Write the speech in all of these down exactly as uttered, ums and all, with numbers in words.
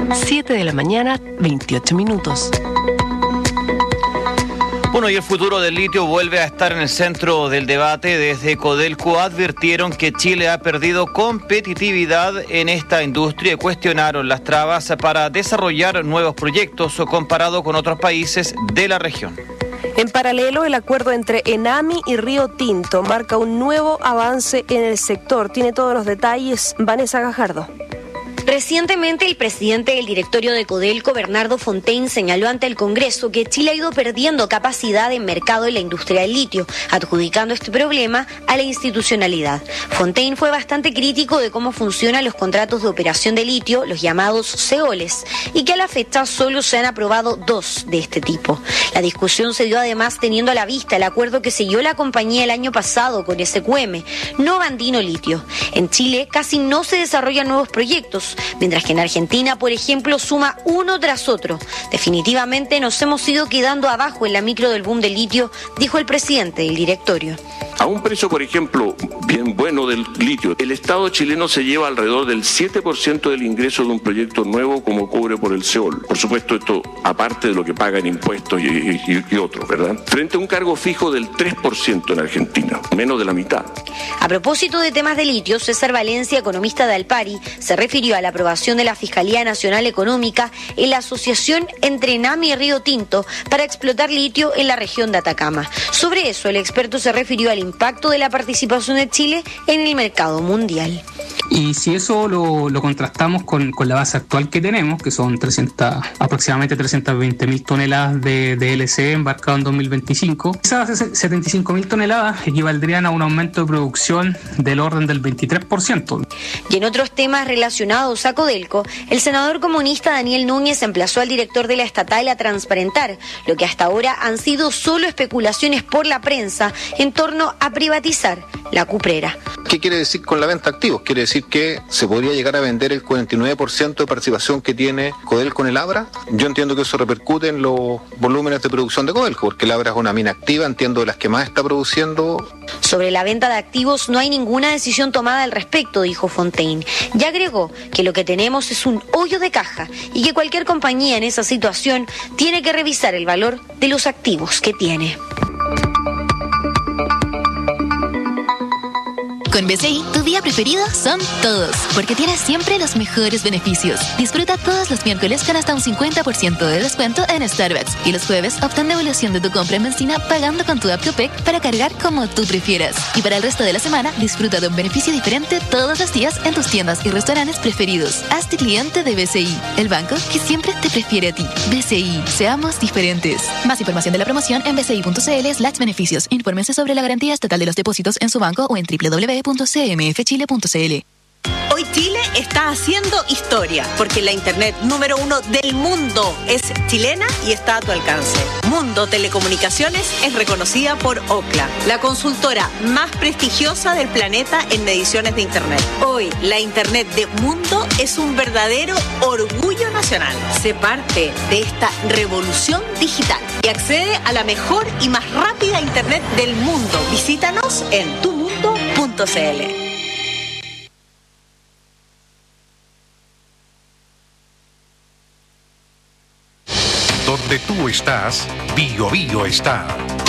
siete de la mañana, veintiocho minutos. Bueno, y el futuro del litio vuelve a estar en el centro del debate. Desde Codelco advirtieron que Chile ha perdido competitividad en esta industria y cuestionaron las trabas para desarrollar nuevos proyectos comparado con otros países de la región. En paralelo, el acuerdo entre Enami y Río Tinto marca un nuevo avance en el sector. Tiene todos los detalles Vanessa Gajardo. Recientemente, el presidente del directorio de Codelco, Bernardo Fontaine, señaló ante el Congreso que Chile ha ido perdiendo capacidad en mercado en la industria del litio, adjudicando este problema a la institucionalidad. Fontaine fue bastante crítico de cómo funcionan los contratos de operación de litio, los llamados CEOLES, y que a la fecha solo se han aprobado dos de este tipo. La discusión se dio además teniendo a la vista el acuerdo que selló la compañía el año pasado con S Q M, Nova Andino Litio. En Chile casi no se desarrollan nuevos proyectos, mientras que en Argentina, por ejemplo, suma uno tras otro. Definitivamente nos hemos ido quedando abajo en la micro del boom del litio, dijo el presidente del directorio. A un precio, por ejemplo, bien bueno del litio, el Estado chileno se lleva alrededor del siete por ciento del ingreso de un proyecto nuevo como cobre por el CEOL. Por supuesto, esto aparte de lo que paga en impuestos y, y, y otros, ¿verdad? Frente a un cargo fijo del tres por ciento en Argentina, menos de la mitad. A propósito de temas de litio, César Valencia, economista de Alpari, se refirió a la aprobación de la Fiscalía Nacional Económica en la asociación entre Enami y Río Tinto para explotar litio en la región de Atacama. Sobre eso, el experto se refirió al impacto de la participación de Chile en el mercado mundial. Y si eso lo, lo contrastamos con, con la base actual que tenemos, que son trescientas, aproximadamente trescientas veinte mil toneladas de, de L C E embarcado en dos mil veinticinco, esas setenta y cinco mil toneladas equivaldrían a un aumento de producción del orden del veintitrés por ciento. Y en otros temas relacionados a Codelco, el senador comunista Daniel Núñez emplazó al director de la estatal a transparentar lo que hasta ahora han sido solo especulaciones por la prensa en torno a privatizar la cuprera. ¿Qué quiere decir con la venta de activos? Quiere decir que se podría llegar a vender el cuarenta y nueve por ciento de participación que tiene Codelco en el Abra. Yo entiendo que eso repercute en los volúmenes de producción de Codelco, porque el Abra es una mina activa, entiendo de las que más está produciendo. Sobre la venta de activos no hay ninguna decisión tomada al respecto, dijo Fontaine. Y agregó que lo que tenemos es un hoyo de caja y que cualquier compañía en esa situación tiene que revisar el valor de los activos que tiene. Con B C I, tu día preferido son todos, porque tienes siempre los mejores beneficios. Disfruta todos los miércoles con hasta un cincuenta por ciento de descuento en Starbucks y los jueves obtén devolución de tu compra en benzina pagando con tu app Copec para cargar como tú prefieras. Y para el resto de la semana, disfruta de un beneficio diferente todos los días en tus tiendas y restaurantes preferidos. Hazte cliente de B C I, el banco que siempre te prefiere a ti. B C I, seamos diferentes. Más información de la promoción en bci.cl slash beneficios. Infórmense sobre la garantía estatal de los depósitos en su banco o en doble u doble u doble u punto c m f chile punto c l. Hoy Chile está haciendo historia, porque la internet número uno del mundo es chilena y está a tu alcance. Mundo Telecomunicaciones es reconocida por Ookla, la consultora más prestigiosa del planeta en mediciones de internet. Hoy, la internet de Mundo es un verdadero orgullo nacional. Sé parte de esta revolución digital y accede a la mejor y más rápida internet del mundo. Visítanos en tu mundo punto c l. Donde tú estás, Bio Bio está.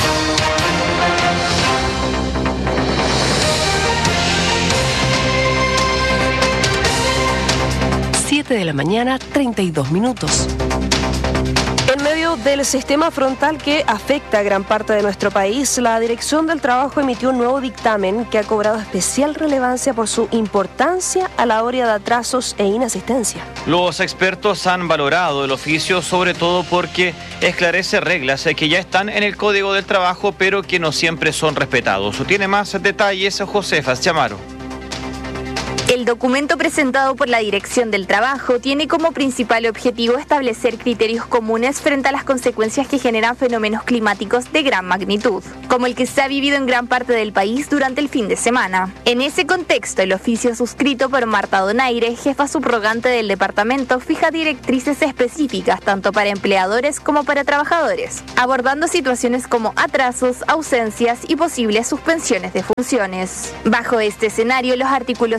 siete de la mañana, treinta y dos minutos. En medio del sistema frontal que afecta a gran parte de nuestro país, la Dirección del Trabajo emitió un nuevo dictamen que ha cobrado especial relevancia por su importancia a la hora de atrasos e inasistencia. Los expertos han valorado el oficio, sobre todo porque esclarece reglas que ya están en el Código del Trabajo, pero que no siempre son respetados. Tiene más detalles Josefa Chamaro. El documento presentado por la Dirección del Trabajo tiene como principal objetivo establecer criterios comunes frente a las consecuencias que generan fenómenos climáticos de gran magnitud, como el que se ha vivido en gran parte del país durante el fin de semana. En ese contexto, el oficio suscrito por Marta Donaire, jefa subrogante del departamento, fija directrices específicas tanto para empleadores como para trabajadores, abordando situaciones como atrasos, ausencias y posibles suspensiones de funciones. Bajo este escenario, los artículos ciento ochenta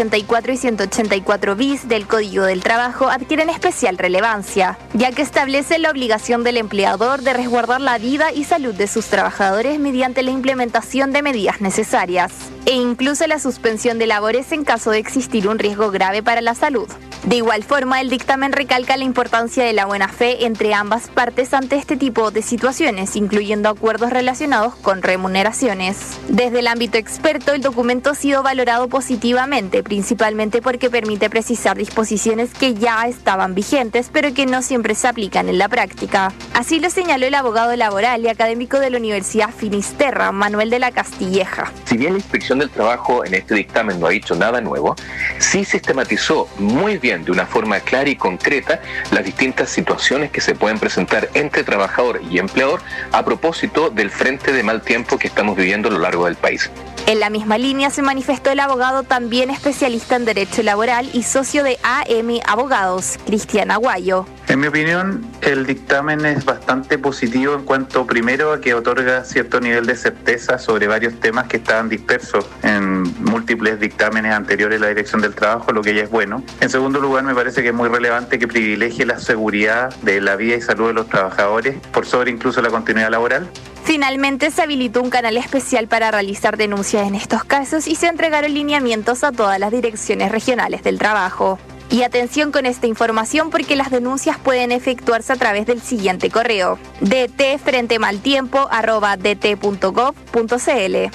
ochenta y cuatro y ciento ochenta y cuatro bis del Código del Trabajo adquieren especial relevancia, ya que establecen la obligación del empleador de resguardar la vida y salud de sus trabajadores mediante la implementación de medidas necesarias, e incluso la suspensión de labores en caso de existir un riesgo grave para la salud. De igual forma, el dictamen recalca la importancia de la buena fe entre ambas partes ante este tipo de situaciones, incluyendo acuerdos relacionados con remuneraciones. Desde el ámbito experto, el documento ha sido valorado positivamente, principalmente porque permite precisar disposiciones que ya estaban vigentes, pero que no siempre se aplican en la práctica. Así lo señaló el abogado laboral y académico de la Universidad Finisterra, Manuel de la Castilleja. Si bien la Inspección del Trabajo en este dictamen no ha dicho nada nuevo, sí sistematizó muy bien, de una forma clara y concreta, las distintas situaciones que se pueden presentar entre trabajador y empleador a propósito del frente de mal tiempo que estamos viviendo a lo largo del país. En la misma línea se manifestó el abogado también especialista en Derecho Laboral y socio de A M Abogados, Cristian Aguayo. En mi opinión, el dictamen es bastante positivo en cuanto, primero, a que otorga cierto nivel de certeza sobre varios temas que estaban dispersos en múltiples dictámenes anteriores de la Dirección del Trabajo, lo que ya es bueno. En segundo lugar, me parece que es muy relevante que privilegie la seguridad de la vida y salud de los trabajadores por sobre incluso la continuidad laboral. Finalmente, se habilitó un canal especial para realizar denuncias en estos casos y se entregaron lineamientos a todas las direcciones regionales del trabajo. Y atención con esta información porque las denuncias pueden efectuarse a través del siguiente correo: dtfrentemaltiempo arroba dt punto gov punto cl.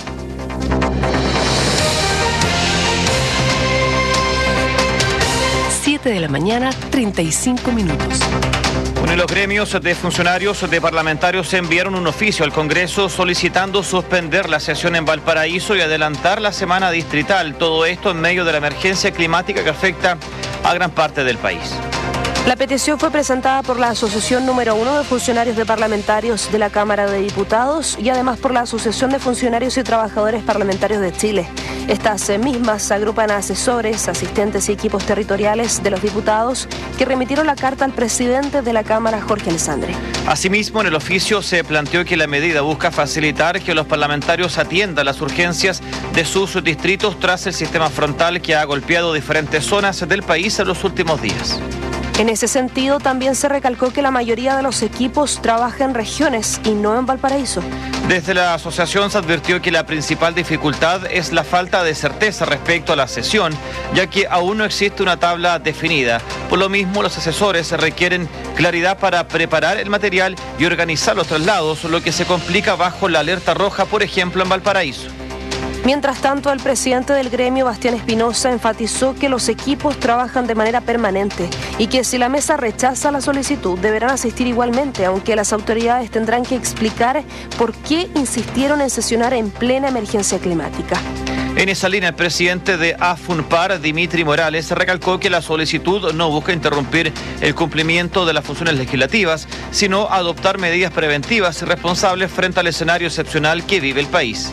siete de la mañana, treinta y cinco minutos. Bueno, los gremios de funcionarios de parlamentarios enviaron un oficio al Congreso solicitando suspender la sesión en Valparaíso y adelantar la semana distrital. Todo esto en medio de la emergencia climática que afecta a gran parte del país. La petición fue presentada por la Asociación número uno de Funcionarios de Parlamentarios de la Cámara de Diputados y además por la Asociación de Funcionarios y Trabajadores Parlamentarios de Chile. Estas mismas agrupan a asesores, asistentes y equipos territoriales de los diputados que remitieron la carta al presidente de la Cámara, Jorge Alessandri. Asimismo, en el oficio se planteó que la medida busca facilitar que los parlamentarios atiendan las urgencias de sus distritos tras el sistema frontal que ha golpeado diferentes zonas del país en los últimos días. En ese sentido, también se recalcó que la mayoría de los equipos trabaja en regiones y no en Valparaíso. Desde la asociación se advirtió que la principal dificultad es la falta de certeza respecto a la sesión, ya que aún no existe una tabla definida. Por lo mismo, los asesores requieren claridad para preparar el material y organizar los traslados, lo que se complica bajo la alerta roja, por ejemplo, en Valparaíso. Mientras tanto, el presidente del gremio, Bastián Espinosa, enfatizó que los equipos trabajan de manera permanente y que si la mesa rechaza la solicitud deberán asistir igualmente, aunque las autoridades tendrán que explicar por qué insistieron en sesionar en plena emergencia climática. En esa línea, el presidente de AFUNPAR, Dimitri Morales, recalcó que la solicitud no busca interrumpir el cumplimiento de las funciones legislativas, sino adoptar medidas preventivas y responsables frente al escenario excepcional que vive el país.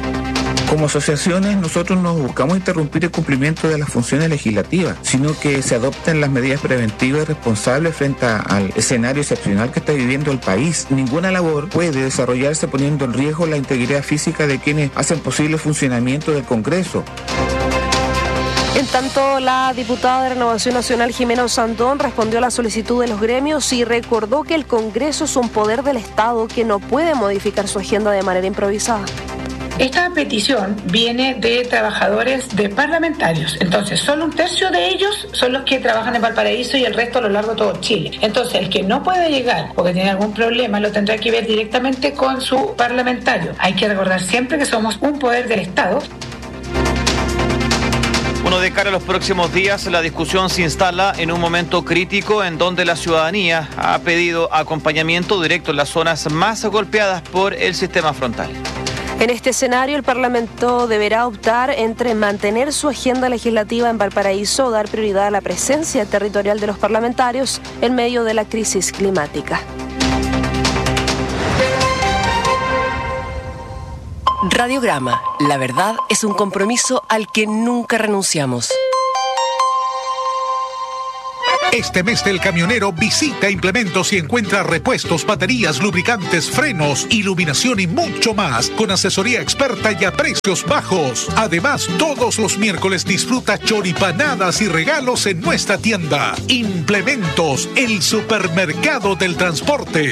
Como asociaciones, nosotros no buscamos interrumpir el cumplimiento de las funciones legislativas, sino que se adopten las medidas preventivas y responsables frente al escenario excepcional que está viviendo el país. Ninguna labor puede desarrollarse poniendo en riesgo la integridad física de quienes hacen posible el funcionamiento del Congreso. En tanto, la diputada de Renovación Nacional, Jimena Osandón, respondió a la solicitud de los gremios y recordó que el Congreso es un poder del Estado que no puede modificar su agenda de manera improvisada. Esta petición viene de trabajadores de parlamentarios, entonces solo un tercio de ellos son los que trabajan en Valparaíso y el resto a lo largo de todo Chile. Entonces el que no puede llegar porque tiene algún problema lo tendrá que ver directamente con su parlamentario. Hay que recordar siempre que somos un poder del Estado. Bueno, de cara a los próximos días, la discusión se instala en un momento crítico en donde la ciudadanía ha pedido acompañamiento directo en las zonas más golpeadas por el sistema frontal. En este escenario, el Parlamento deberá optar entre mantener su agenda legislativa en Valparaíso o dar prioridad a la presencia territorial de los parlamentarios en medio de la crisis climática. Radiograma. La verdad es un compromiso al que nunca renunciamos. Este mes del camionero visita Implementos y encuentra repuestos, baterías, lubricantes, frenos, iluminación y mucho más con asesoría experta y a precios bajos. Además, todos los miércoles disfruta choripanadas y regalos en nuestra tienda. Implementos, el supermercado del transporte.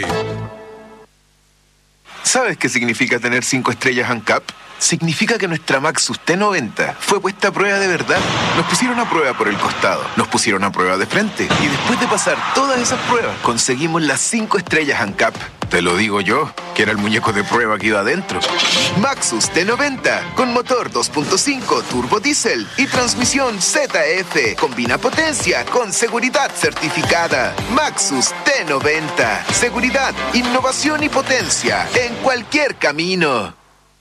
¿Sabes qué significa tener cinco estrellas ANCAP? Significa que nuestra Maxus T noventa fue puesta a prueba de verdad. Nos pusieron a prueba por el costado, nos pusieron a prueba de frente y después de pasar todas esas pruebas conseguimos las cinco estrellas ANCAP. Te lo digo yo, que era el muñeco de prueba que iba adentro. Maxus T noventa, con motor dos punto cinco turbo diésel y transmisión Z F. Combina potencia con seguridad certificada. Maxus T noventa. Seguridad, innovación y potencia en cualquier camino.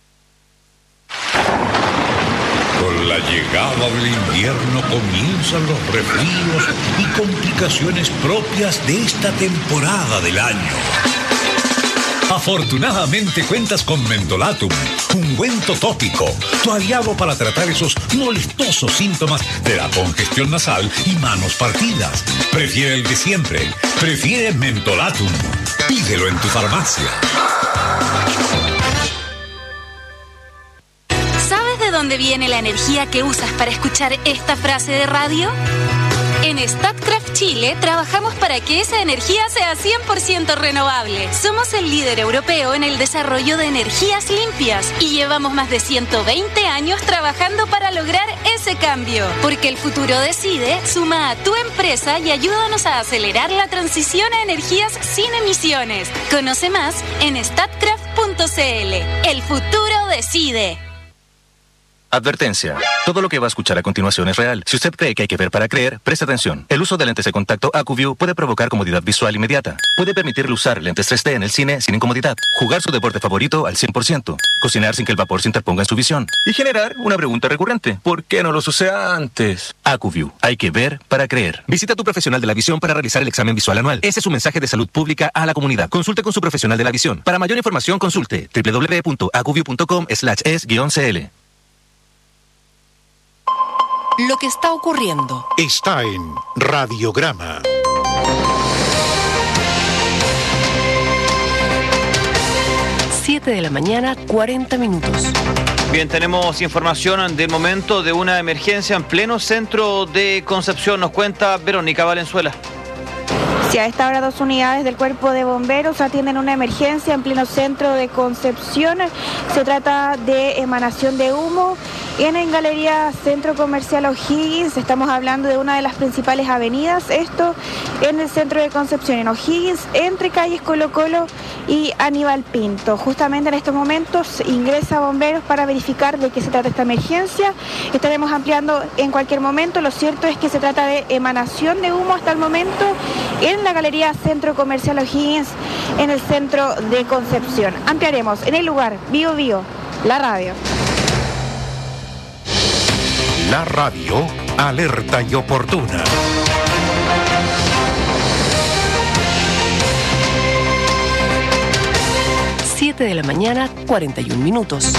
Con la llegada del invierno comienzan los resfríos y complicaciones propias de esta temporada del año. Afortunadamente cuentas con Mentolatum, ungüento tópico, tu aliado para tratar esos molestosos síntomas de la congestión nasal y manos partidas. Prefiere el de siempre, prefiere Mentolatum. Pídelo en tu farmacia. ¿Sabes de dónde viene la energía que usas para escuchar esta frase de radio? En Statkraft Chile trabajamos para que esa energía sea cien por ciento renovable. Somos el líder europeo en el desarrollo de energías limpias y llevamos más de ciento veinte años trabajando para lograr ese cambio. Porque el futuro decide, suma a tu empresa y ayúdanos a acelerar la transición a energías sin emisiones. Conoce más en statkraft punto c l. El futuro decide. Advertencia. Todo lo que va a escuchar a continuación es real. Si usted cree que hay que ver para creer, preste atención. El uso de lentes de contacto AcuView puede provocar comodidad visual inmediata. Puede permitirle usar lentes tres D en el cine sin incomodidad. Jugar su deporte favorito al cien por ciento. Cocinar sin que el vapor se interponga en su visión. Y generar una pregunta recurrente. ¿Por qué no los usé antes? AcuView. Hay que ver para creer. Visita a tu profesional de la visión para realizar el examen visual anual. Ese es su mensaje de salud pública a la comunidad. Consulte con su profesional de la visión. Para mayor información, consulte doble u doble u doble u punto acuview punto com slash es guión c l. Lo que está ocurriendo está en Radiograma. siete de la mañana, cuarenta minutos. Bien, tenemos información del momento de una emergencia en pleno centro de Concepción. Nos cuenta Verónica Valenzuela. Sí, a esta hora dos unidades del Cuerpo de Bomberos atienden una emergencia en pleno centro de Concepción. Se trata de emanación de humo en, en Galería Centro Comercial O'Higgins. Estamos hablando de una de las principales avenidas, esto en el centro de Concepción, en O'Higgins, entre calles Colo Colo y Aníbal Pinto. Justamente en estos momentos ingresa Bomberos para verificar de qué se trata esta emergencia. Estaremos ampliando en cualquier momento. Lo cierto es que se trata de emanación de humo hasta el momento en la Galería Centro Comercial O'Higgins, en el centro de Concepción. Ampliaremos en el lugar. Bio Bio, la radio. La radio, alerta y oportuna. siete de la mañana, cuarenta y un minutos.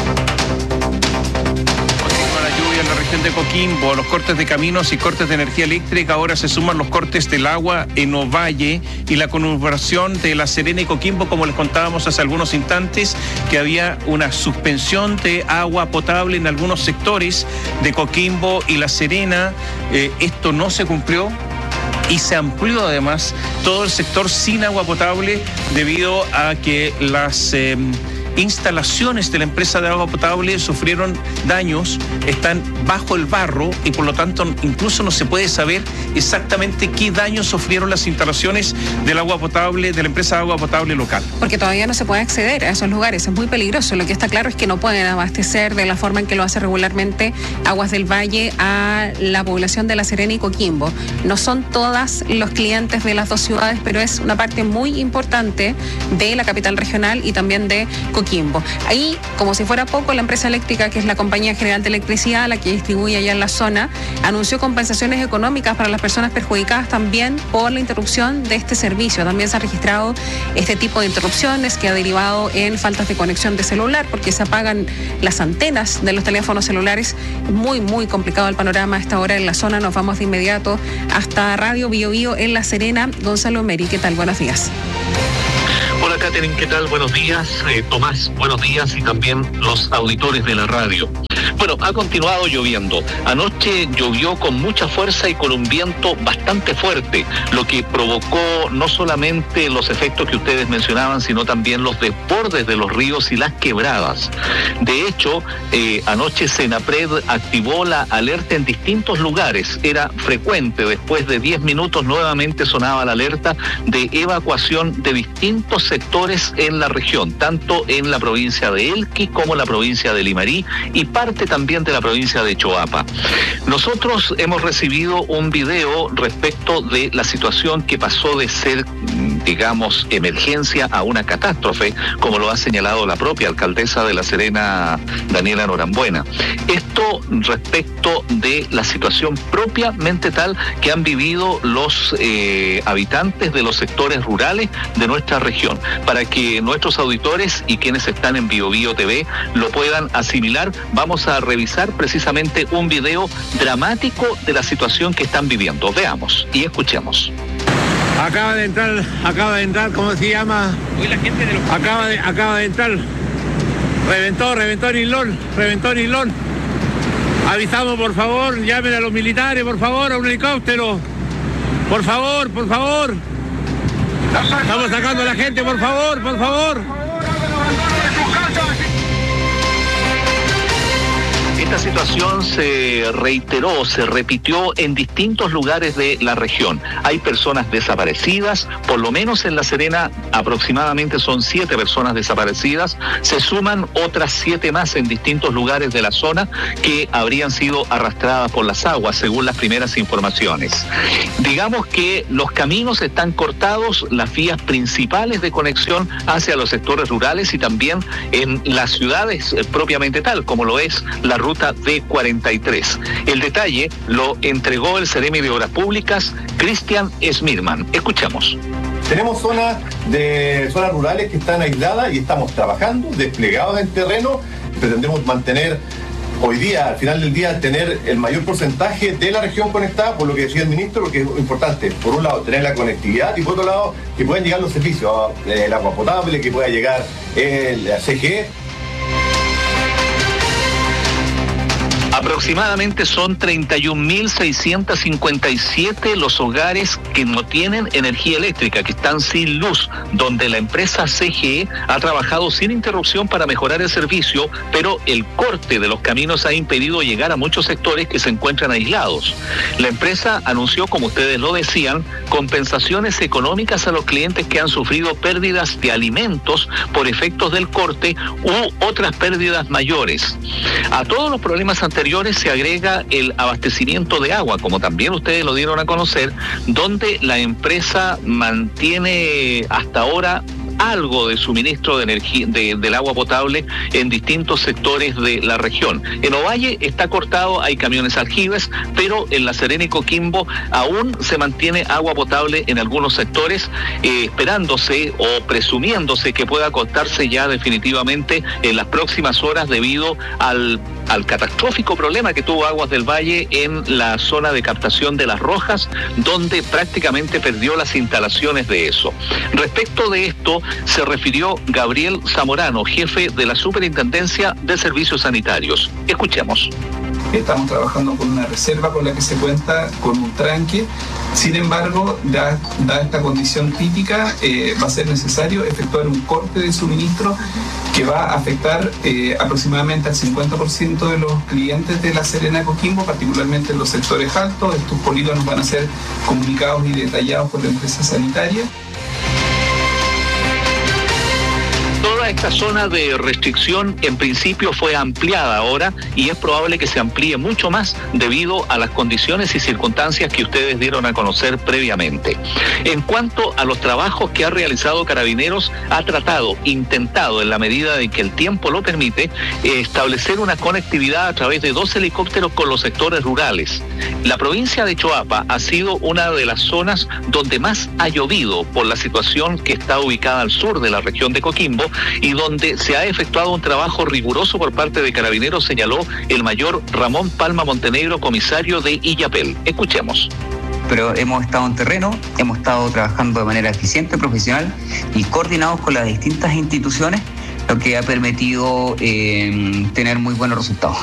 En la región de Coquimbo, los cortes de caminos y cortes de energía eléctrica, ahora se suman los cortes del agua en Ovalle y la conurbación de La Serena y Coquimbo, como les contábamos hace algunos instantes, que había una suspensión de agua potable en algunos sectores de Coquimbo y La Serena. Eh, esto no se cumplió y se amplió además todo el sector sin agua potable debido a que las Eh, instalaciones de la empresa de agua potable sufrieron daños, están bajo el barro y por lo tanto incluso no se puede saber exactamente qué daños sufrieron las instalaciones del agua potable, de la empresa de agua potable local. Porque todavía no se puede acceder a esos lugares, es muy peligroso. Lo que está claro es que no pueden abastecer de la forma en que lo hace regularmente Aguas del Valle a la población de La Serena y Coquimbo. No son todas los clientes de las dos ciudades, pero es una parte muy importante de la capital regional y también de Coquimbo Coquimbo. Ahí, como si fuera poco, la empresa eléctrica, que es la Compañía General de Electricidad, la que distribuye allá en la zona, anunció compensaciones económicas para las personas perjudicadas también por la interrupción de este servicio. También se ha registrado este tipo de interrupciones que ha derivado en faltas de conexión de celular, porque se apagan las antenas de los teléfonos celulares. Muy, muy complicado el panorama a esta hora en la zona. Nos vamos de inmediato hasta Radio Bio Bio en La Serena. Gonzalo Meri, ¿qué tal? Buenos días. Hola, Catherine, ¿qué tal? Buenos días. Eh, Tomás, buenos días, y también los auditores de la radio. Bueno, ha continuado lloviendo. Anoche llovió con mucha fuerza y con un viento bastante fuerte, lo que provocó no solamente los efectos que ustedes mencionaban, sino también los desbordes de los ríos y las quebradas. De hecho, eh, anoche Senapred activó la alerta en distintos lugares. Era frecuente, después de diez minutos nuevamente sonaba la alerta de evacuación de distintos sectores en la región, tanto en la provincia de Elqui como la provincia de Limarí y parte también de la provincia de Choapa. Nosotros hemos recibido un video respecto de la situación que pasó de ser, digamos, emergencia a una catástrofe, como lo ha señalado la propia alcaldesa de La Serena, Daniela Norambuena. Esto respecto de la situación propiamente tal que han vivido los eh, habitantes de los sectores rurales de nuestra región, para que nuestros auditores y quienes están en Bio Bio T V lo puedan asimilar. Vamos a revisar precisamente un video dramático de la situación que están viviendo. Veamos y escuchemos. Acaba de entrar, acaba de entrar, ¿cómo se llama? Hoy la gente de los... Acaba de, acaba de entrar. Reventó, reventó el hilón, reventó el hilón. Avisamos, por favor, llamen a los militares, por favor, a un helicóptero. Por favor, por favor. Estamos sacando a la gente, por favor, por favor. Esta situación se reiteró, se repitió en distintos lugares de la región. Hay personas desaparecidas, por lo menos en La Serena aproximadamente son siete personas desaparecidas. Se suman otras siete más en distintos lugares de la zona que habrían sido arrastradas por las aguas, según las primeras informaciones. Digamos que los caminos están cortados, las vías principales de conexión hacia los sectores rurales y también en las ciudades eh, propiamente tal, como lo es la ruta D cuarenta y tres. El detalle lo entregó el Seremi de Obras Públicas, Cristian Smirman. Escuchamos. Tenemos zonas de zonas rurales que están aisladas y estamos trabajando, desplegados en terreno. Pretendemos mantener hoy día, al final del día, tener el mayor porcentaje de la región conectada, por lo que decía el ministro, porque es importante, por un lado, tener la conectividad y por otro lado, que puedan llegar los servicios, el agua potable, que pueda llegar el C G E. Aproximadamente son treinta y un mil seiscientos cincuenta y siete los hogares que no tienen energía eléctrica, que están sin luz, donde la empresa C G E ha trabajado sin interrupción para mejorar el servicio, pero el corte de los caminos ha impedido llegar a muchos sectores que se encuentran aislados. La empresa anunció, como ustedes lo decían, compensaciones económicas a los clientes que han sufrido pérdidas de alimentos por efectos del corte u otras pérdidas mayores. A todos los problemas anteriores se agrega el abastecimiento de agua, como también ustedes lo dieron a conocer, donde la empresa mantiene hasta ahora algo de suministro de energía de, del agua potable en distintos sectores de la región. En Ovalle está cortado, hay camiones aljibes, pero en La Serena y Coquimbo aún se mantiene agua potable en algunos sectores, eh, esperándose o presumiéndose que pueda cortarse ya definitivamente en las próximas horas debido al, al catastrófico problema que tuvo Aguas del Valle en la zona de captación de Las Rojas, donde prácticamente perdió las instalaciones de eso. Respecto de esto, se refirió Gabriel Zamorano, jefe de la Superintendencia de Servicios Sanitarios. Escuchemos. Estamos trabajando con una reserva con la que se cuenta con un tranque. Sin embargo, dada da esta condición típica, eh, va a ser necesario efectuar un corte de suministro que va a afectar eh, aproximadamente al cincuenta por ciento de los clientes de La Serena Coquimbo, particularmente en los sectores altos. Estos polígonos van a ser comunicados y detallados por la empresa sanitaria. Toda esta zona de restricción en principio fue ampliada ahora y es probable que se amplíe mucho más debido a las condiciones y circunstancias que ustedes dieron a conocer previamente. En cuanto a los trabajos que ha realizado Carabineros, ha tratado, intentado en la medida de que el tiempo lo permite, eh, establecer una conectividad a través de dos helicópteros con los sectores rurales. La provincia de Choapa ha sido una de las zonas donde más ha llovido por la situación que está ubicada al sur de la región de Coquimbo y donde se ha efectuado un trabajo riguroso por parte de Carabineros, señaló el mayor Ramón Palma Montenegro, comisario de Illapel. Escuchemos. Pero hemos estado en terreno, hemos estado trabajando de manera eficiente, profesional y coordinados con las distintas instituciones, lo que ha permitido eh, tener muy buenos resultados.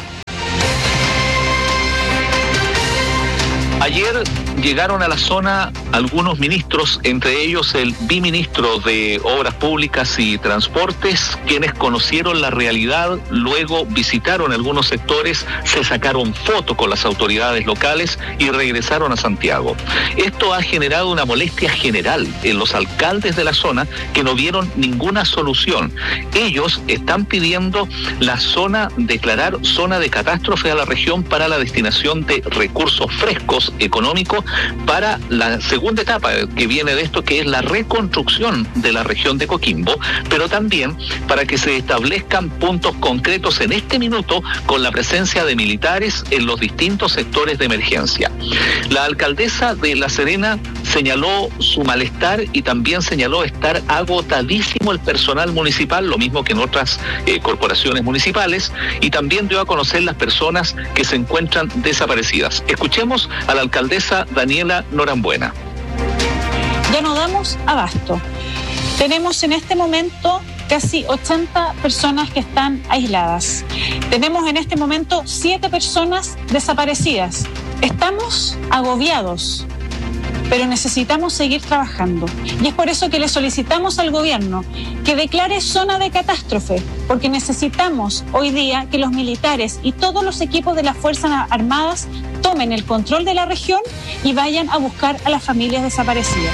Ayer llegaron a la zona algunos ministros, entre ellos el biministro de Obras Públicas y Transportes, quienes conocieron la realidad, luego visitaron algunos sectores, se sacaron fotos con las autoridades locales y regresaron a Santiago. Esto ha generado una molestia general en los alcaldes de la zona que no vieron ninguna solución. Ellos están pidiendo la zona, declarar zona de catástrofe a la región para la destinación de recursos frescos económico para la segunda etapa que viene de esto, que es la reconstrucción de la región de Coquimbo, pero también para que se establezcan puntos concretos en este minuto con la presencia de militares en los distintos sectores de emergencia. La alcaldesa de La Serena señaló su malestar y también señaló estar agotadísimo el personal municipal, lo mismo que en otras eh, corporaciones municipales, y también dio a conocer las personas que se encuentran desaparecidas. Escuchemos a la alcaldesa Daniela Norambuena. Ya no damos abasto. Tenemos en este momento casi ochenta personas que están aisladas. Tenemos en este momento siete personas desaparecidas. Estamos agobiados, pero necesitamos seguir trabajando. Y es por eso que le solicitamos al gobierno que declare zona de catástrofe, porque necesitamos hoy día que los militares y todos los equipos de las Fuerzas Armadas tomen el control de la región y vayan a buscar a las familias desaparecidas.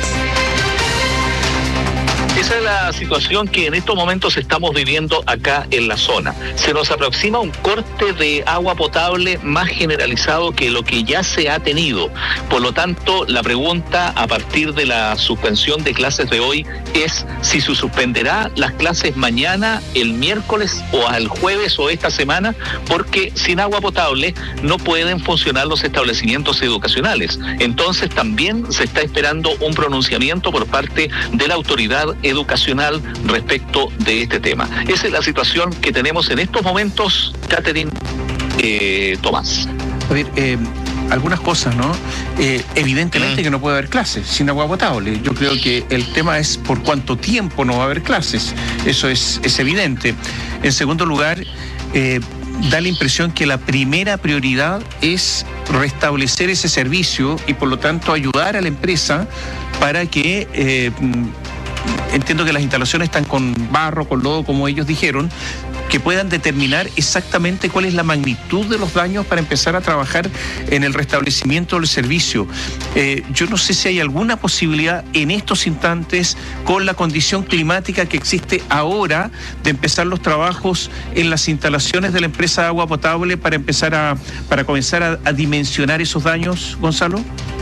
Esa es la situación que en estos momentos estamos viviendo acá en la zona. Se nos aproxima un corte de agua potable más generalizado que lo que ya se ha tenido. Por lo tanto, la pregunta a partir de la suspensión de clases de hoy es si se suspenderá las clases mañana, el miércoles o al jueves o esta semana, porque sin agua potable no pueden funcionar los establecimientos educacionales. Entonces también se está esperando un pronunciamiento por parte de la autoridad educacional respecto de este tema. Esa es la situación que tenemos en estos momentos, Catherine, eh, Tomás. A ver, eh, algunas cosas, ¿no? Eh, evidentemente mm. que no puede haber clases sin agua potable. Yo creo que el tema es por cuánto tiempo no va a haber clases. Eso es, es evidente. En segundo lugar, eh, da la impresión que la primera prioridad es restablecer ese servicio y por lo tanto ayudar a la empresa para que... Eh, entiendo que las instalaciones están con barro, con lodo, como ellos dijeron, que puedan determinar exactamente cuál es la magnitud de los daños para empezar a trabajar en el restablecimiento del servicio. Eh, yo no sé si hay alguna posibilidad en estos instantes, con la condición climática que existe ahora, de empezar los trabajos en las instalaciones de la empresa de agua potable para empezar a, para comenzar a, a dimensionar esos daños, Gonzalo.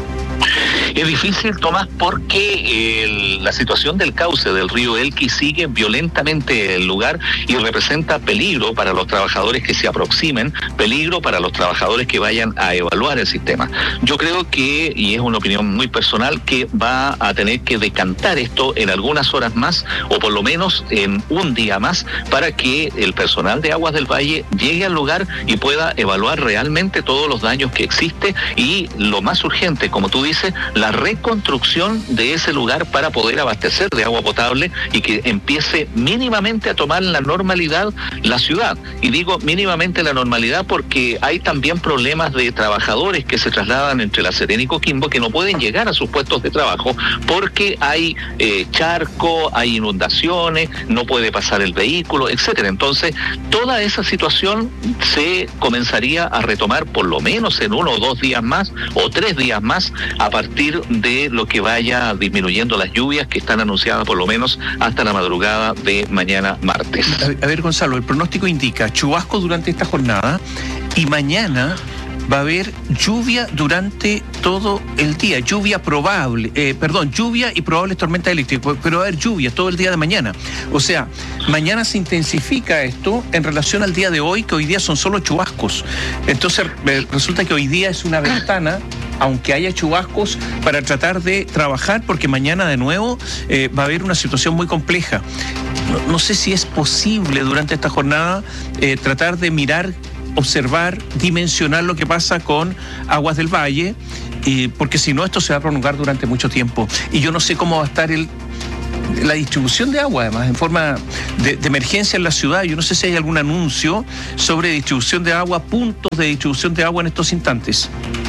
Es difícil, Tomás, porque el, la situación del cauce del río Elqui sigue violentamente el lugar y representa peligro para los trabajadores que se aproximen, peligro para los trabajadores que vayan a evaluar el sistema. Yo creo que, y es una opinión muy personal, que va a tener que decantar esto en algunas horas más, o por lo menos en un día más, para que el personal de Aguas del Valle llegue al lugar y pueda evaluar realmente todos los daños que existe y, lo más urgente, como tú dices, la reconstrucción de ese lugar para poder abastecer de agua potable y que empiece mínimamente a tomar la normalidad la ciudad. Y digo mínimamente la normalidad porque hay también problemas de trabajadores que se trasladan entre La Serena y Coquimbo que no pueden llegar a sus puestos de trabajo porque hay eh, charco, hay inundaciones, no puede pasar el vehículo, etcétera. Entonces, toda esa situación se comenzaría a retomar por lo menos en uno o dos días más o tres días más a partir partir de lo que vaya disminuyendo las lluvias que están anunciadas por lo menos hasta la madrugada de mañana martes. A ver, a ver, Gonzalo, el pronóstico indica chubascos durante esta jornada y mañana va a haber lluvia durante todo el día, lluvia probable, eh, perdón, lluvia y probables tormentas eléctricas, pero va a haber lluvia todo el día de mañana. O sea, mañana se intensifica esto en relación al día de hoy, que hoy día son solo chubascos. Entonces, eh, resulta que hoy día es una ventana, aunque haya chubascos, para tratar de trabajar, porque mañana de nuevo eh, va a haber una situación muy compleja. No, no sé si es posible durante esta jornada eh, tratar de mirar, observar, dimensionar lo que pasa con Aguas del Valle, eh, porque si no esto se va a prolongar durante mucho tiempo. Y yo no sé cómo va a estar el, la distribución de agua, además, en forma de, de emergencia en la ciudad. Yo no sé si hay algún anuncio sobre distribución de agua, puntos de distribución de agua en estos instantes.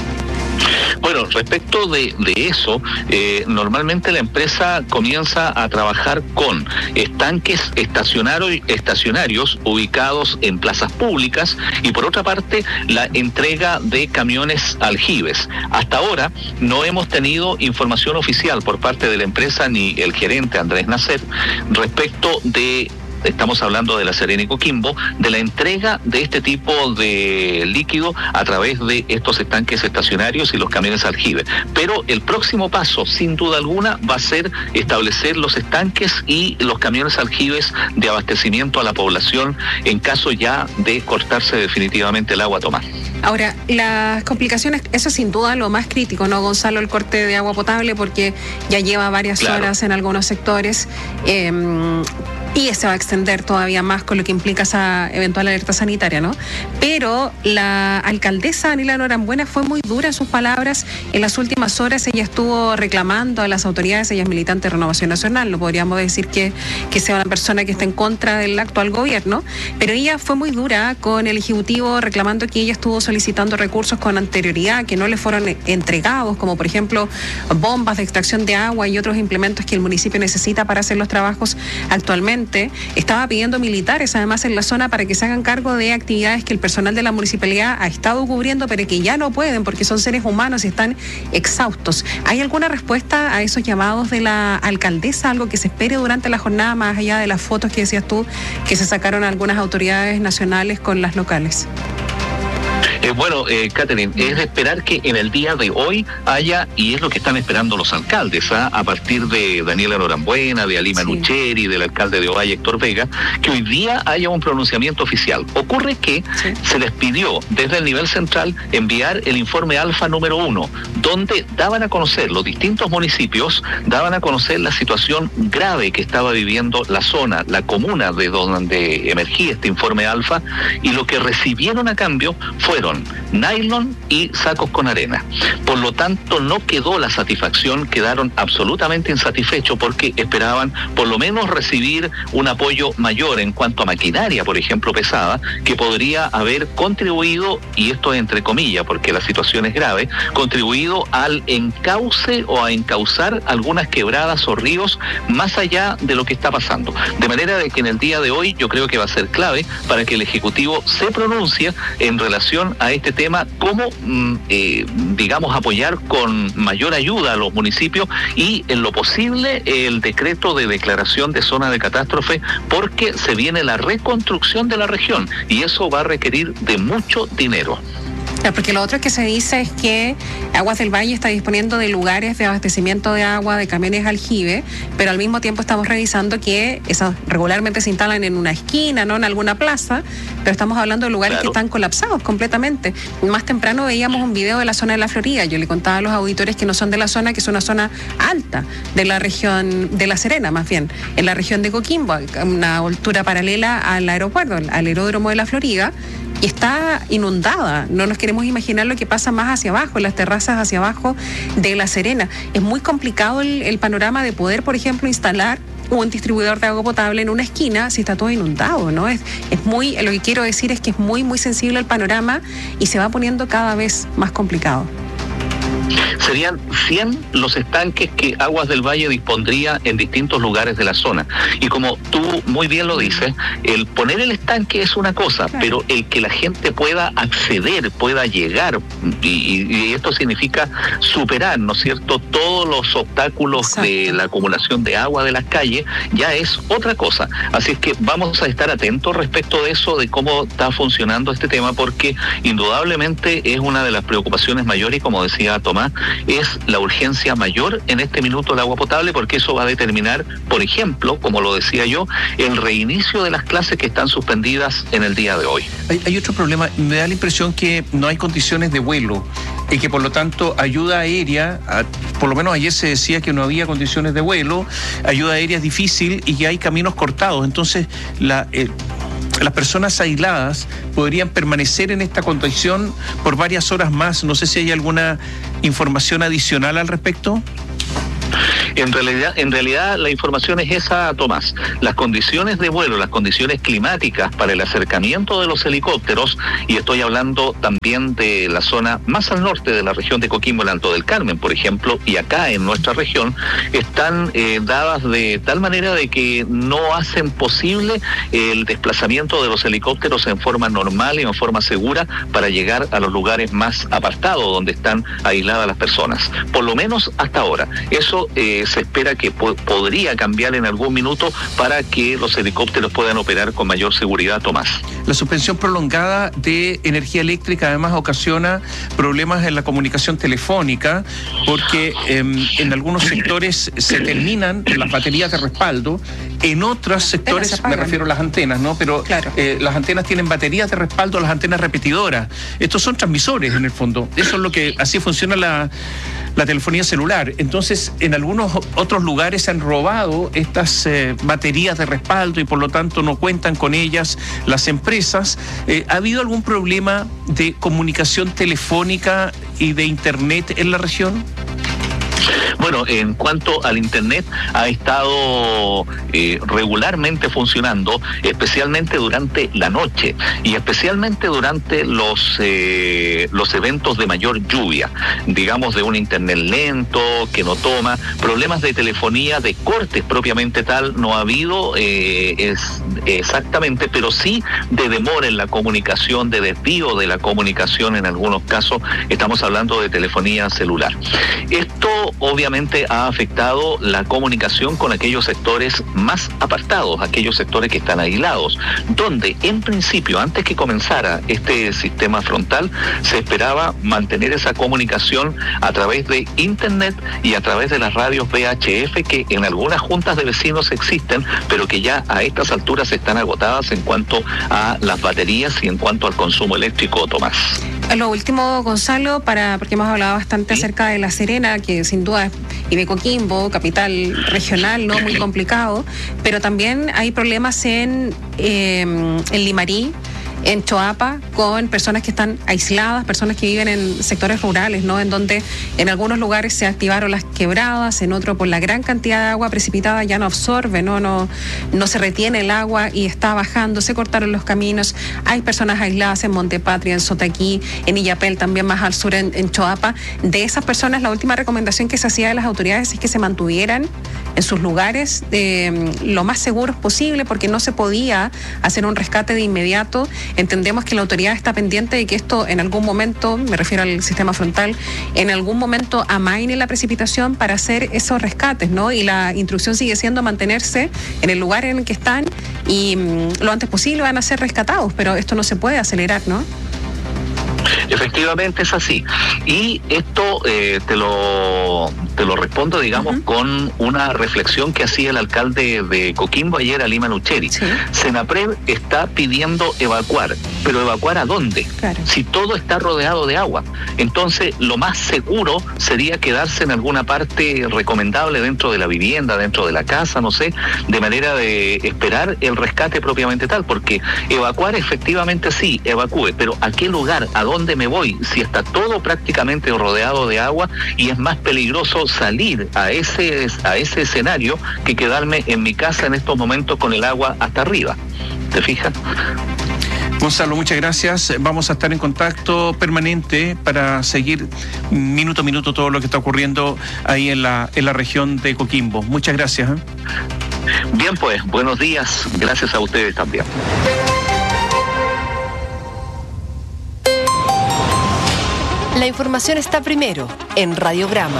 Bueno, respecto de, de eso, eh, normalmente la empresa comienza a trabajar con estanques estacionarios, estacionarios ubicados en plazas públicas y por otra parte la entrega de camiones aljibes. Hasta ahora no hemos tenido información oficial por parte de la empresa ni el gerente Andrés Nacer respecto de... Estamos hablando de La Serena y Coquimbo, de la entrega de este tipo de líquido a través de estos estanques estacionarios y los camiones aljibe. Pero el próximo paso, sin duda alguna, va a ser establecer los estanques y los camiones aljibes de abastecimiento a la población en caso ya de cortarse definitivamente el agua a tomar. Ahora, las complicaciones, eso es sin duda lo más crítico, ¿no, Gonzalo? El corte de agua potable, porque ya lleva varias claro. horas en algunos sectores. Eh, Y se va a extender todavía más con lo que implica esa eventual alerta sanitaria, ¿no? Pero la alcaldesa Anila Norambuena fue muy dura en sus palabras. En las últimas horas ella estuvo reclamando a las autoridades, ella es militante de Renovación Nacional, no podríamos decir que, que sea una persona que está en contra del actual gobierno, pero ella fue muy dura con el Ejecutivo reclamando que ella estuvo solicitando recursos con anterioridad que no le fueron entregados, como por ejemplo bombas de extracción de agua y otros implementos que el municipio necesita para hacer los trabajos actualmente. Estaba pidiendo militares además en la zona para que se hagan cargo de actividades que el personal de la municipalidad ha estado cubriendo pero que ya no pueden porque son seres humanos y están exhaustos. ¿Hay alguna respuesta a esos llamados de la alcaldesa? ¿Algo que se espere durante la jornada más allá de las fotos que decías tú que se sacaron algunas autoridades nacionales con las locales? Eh, bueno, eh, Catherine, es de esperar que en el día de hoy haya, y es lo que están esperando los alcaldes, ¿ah? a partir de Daniela Norambuena, de Alima sí. Nucheri, del alcalde de Ovalle, Héctor Vega, que hoy día haya un pronunciamiento oficial. Ocurre que sí. se les pidió desde el nivel central enviar el informe alfa número uno, donde daban a conocer los distintos municipios, daban a conocer la situación grave que estaba viviendo la zona, la comuna de donde emergía este informe alfa, y lo que recibieron a cambio fueron nylon y sacos con arena. Por lo tanto, no quedó la satisfacción, quedaron absolutamente insatisfechos porque esperaban por lo menos recibir un apoyo mayor en cuanto a maquinaria, por ejemplo, pesada, que podría haber contribuido, y esto entre comillas porque la situación es grave, contribuido al encauce o a encauzar algunas quebradas o ríos más allá de lo que está pasando. De manera de que en el día de hoy yo creo que va a ser clave para que el Ejecutivo se pronuncie en relación a este tema, cómo, eh, digamos, apoyar con mayor ayuda a los municipios y, en lo posible, el decreto de declaración de zona de catástrofe, porque se viene la reconstrucción de la región y eso va a requerir de mucho dinero. Porque lo otro que se dice es que Aguas del Valle está disponiendo de lugares de abastecimiento de agua, de camiones aljibe, pero al mismo tiempo estamos revisando que esas regularmente se instalan en una esquina, no en alguna plaza, pero estamos hablando de lugares claro. que están colapsados completamente. Más temprano veíamos un video de la zona de la Florida. Yo le contaba a los auditores que no son de la zona, que es una zona alta de la región de La Serena, más bien, en la región de Coquimbo, una altura paralela al aeropuerto, al aeródromo de la Florida, y está inundada. No nos queremos imaginar lo que pasa más hacia abajo, en las terrazas hacia abajo de La Serena. Es muy complicado el, el panorama de poder, por ejemplo, instalar un distribuidor de agua potable en una esquina si está todo inundado, ¿no? Es, es muy, lo que quiero decir es que es muy, muy sensible el panorama y se va poniendo cada vez más complicado. Serían cien los estanques que Aguas del Valle dispondría en distintos lugares de la zona. Y como tú muy bien lo dices, el poner el estanque es una cosa, claro, pero el que la gente pueda acceder, pueda llegar, y, y esto significa superar, ¿no es cierto?, todos los obstáculos Exacto. de la acumulación de agua de las calles, ya es otra cosa. Así es que vamos a estar atentos respecto de eso, de cómo está funcionando este tema, porque indudablemente es una de las preocupaciones mayores, y como decía Tomás, es la urgencia mayor en este minuto del agua potable, porque eso va a determinar, por ejemplo, como lo decía yo, el reinicio de las clases que están suspendidas en el día de hoy. Hay, hay otro problema, me da la impresión que no hay condiciones de vuelo y que por lo tanto ayuda aérea, a, por lo menos ayer se decía que no había condiciones de vuelo, ayuda aérea es difícil y que hay caminos cortados, entonces la... Eh, las personas aisladas podrían permanecer en esta condición por varias horas más. No sé si hay alguna información adicional al respecto. En realidad, en realidad la información es esa, Tomás. Las condiciones de vuelo, las condiciones climáticas para el acercamiento de los helicópteros, y estoy hablando también de la zona más al norte de la región de Coquimbo, el Alto del Carmen, por ejemplo, y acá en nuestra región, están eh, dadas de tal manera de que no hacen posible el desplazamiento de los helicópteros en forma normal y en forma segura para llegar a los lugares más apartados donde están aisladas las personas. Por lo menos hasta ahora. Eso eh, se espera que po- podría cambiar en algún minuto para que los helicópteros puedan operar con mayor seguridad, Tomás. La suspensión prolongada de energía eléctrica además ocasiona problemas en la comunicación telefónica, porque eh, en algunos sectores se terminan las baterías de respaldo, en otros sectores, me refiero a las antenas, ¿no? Pero claro. eh, las antenas tienen baterías de respaldo, las antenas repetidoras. Estos son transmisores en el fondo. Eso es lo que, así funciona la, la telefonía celular. Entonces, en algunos otros lugares se han robado estas eh, baterías de respaldo y por lo tanto no cuentan con ellas las empresas. Eh, ¿Ha habido algún problema de comunicación telefónica y de internet en la región? Bueno, en cuanto al internet, ha estado eh, regularmente funcionando, especialmente durante la noche y especialmente durante los eh, los eventos de mayor lluvia, digamos de un internet lento, que no toma, problemas de telefonía, de cortes propiamente tal, no ha habido eh, es, exactamente, pero sí de demora en la comunicación, de desvío de la comunicación en algunos casos, estamos hablando de telefonía celular. Esto obviamente ha afectado la comunicación con aquellos sectores más apartados, aquellos sectores que están aislados, donde en principio, antes que comenzara este sistema frontal, se esperaba mantener esa comunicación a través de internet y a través de las radios V H F que en algunas juntas de vecinos existen, pero que ya a estas alturas están agotadas en cuanto a las baterías y en cuanto al consumo eléctrico, Tomás. Lo último, Gonzalo, para porque hemos hablado bastante ¿Sí? acerca de La Serena, que sin duda, y de Coquimbo, capital regional, no muy complicado, pero también hay problemas en, eh, en Limarí, en Choapa, con personas que están aisladas, personas que viven en sectores rurales, ¿no? En donde en algunos lugares se activaron las quebradas, en otros por la gran cantidad de agua precipitada ya no absorbe, no, no, no se retiene el agua y está bajando, se cortaron los caminos. Hay personas aisladas en Montepatria, en Sotaquí, en Illapel, también más al sur en, en Choapa. De esas personas, la última recomendación que se hacía de las autoridades es que se mantuvieran en sus lugares eh, lo más seguros posible, porque no se podía hacer un rescate de inmediato. Entendemos que la autoridad está pendiente de que esto en algún momento, me refiero al sistema frontal, en algún momento amaine la precipitación para hacer esos rescates, ¿no? Y la instrucción sigue siendo mantenerse en el lugar en el que están y mmm, lo antes posible van a ser rescatados, pero esto no se puede acelerar, ¿no? Efectivamente es así. Y esto eh, te lo te lo respondo, digamos, uh-huh. con una reflexión que hacía el alcalde de Coquimbo ayer, Alima Nucheri. Sí. Senapred está pidiendo evacuar, pero ¿evacuar a dónde? Claro. Si todo está rodeado de agua. Entonces, lo más seguro sería quedarse en alguna parte recomendable dentro de la vivienda, dentro de la casa, no sé, de manera de esperar el rescate propiamente tal, porque evacuar efectivamente sí, evacúe, pero ¿a qué lugar? ¿A dónde me voy? Si está todo prácticamente rodeado de agua y es más peligroso salir a ese, a ese escenario que quedarme en mi casa en estos momentos con el agua hasta arriba. ¿Te fijas? Gonzalo, muchas gracias. Vamos a estar en contacto permanente para seguir minuto a minuto todo lo que está ocurriendo ahí en la, en la región de Coquimbo. Muchas gracias. ¿eh? Bien, pues, buenos días. Gracias a ustedes también. La información está primero en Radiograma.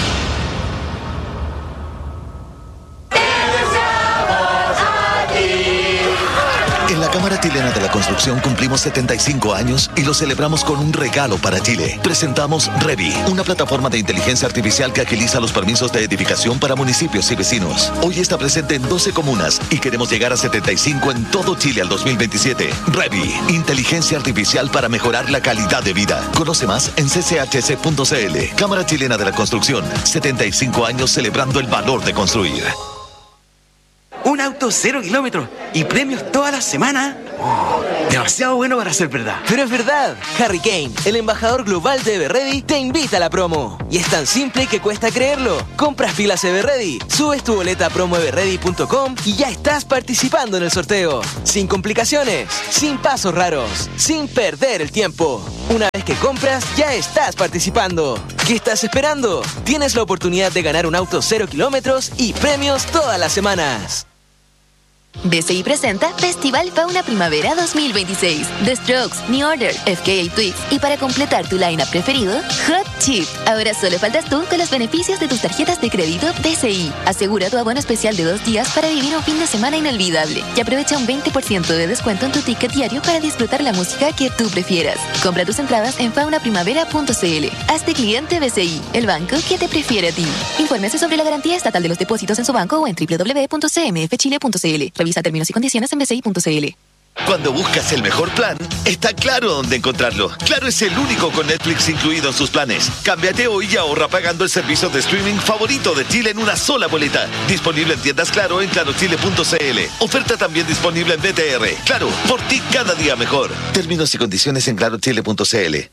En la Cámara Chilena de la Construcción cumplimos setenta y cinco años y lo celebramos con un regalo para Chile. Presentamos Revi, una plataforma de inteligencia artificial que agiliza los permisos de edificación para municipios y vecinos. Hoy está presente en doce comunas y queremos llegar a setenta y cinco en todo Chile al dos mil veintisiete. Revi, inteligencia artificial para mejorar la calidad de vida. Conoce más en c c h c punto c l. Cámara Chilena de la Construcción, setenta y cinco años celebrando el valor de construir. Un auto cero kilómetros y premios toda la semana. Oh, demasiado bueno para ser verdad. Pero es verdad. Harry Kane, el embajador global de Everready, te invita a la promo. Y es tan simple que cuesta creerlo. Compras pilas Everready, subes tu boleta a promo everready punto com y ya estás participando en el sorteo. Sin complicaciones, sin pasos raros, sin perder el tiempo. Una vez que compras, ya estás participando. ¿Qué estás esperando? Tienes la oportunidad de ganar un auto cero kilómetros y premios todas las semanas. B C I presenta Festival Fauna Primavera dos mil veintiséis. The Strokes, New Order, F K A Twigs y para completar tu line-up preferido, Hot Chip. Ahora solo faltas tú con los beneficios de tus tarjetas de crédito B C I. Asegura tu abono especial de dos días para vivir un fin de semana inolvidable y aprovecha un veinte por ciento de descuento en tu ticket diario para disfrutar la música que tú prefieras. Compra tus entradas en fauna primavera punto c l. Hazte cliente B C I, el banco que te prefiere a ti. Infórmese sobre la garantía estatal de los depósitos en su banco o en w w w punto c m f chile punto c l. Revisa términos y condiciones en b c i punto c l. Cuando buscas el mejor plan, está claro dónde encontrarlo. Claro es el único con Netflix incluido en sus planes. Cámbiate hoy y ahorra pagando el servicio de streaming favorito de Chile en una sola boleta. Disponible en tiendas Claro en claro chile punto c l. Oferta también disponible en B T R. Claro, por ti cada día mejor. Términos y condiciones en claro chile punto c l.